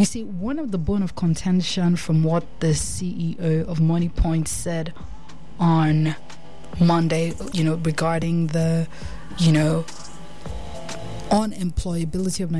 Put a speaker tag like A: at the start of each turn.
A: You see, one of the bone of contention from what the CEO of MoneyPoint said on Monday, regarding the, unemployability of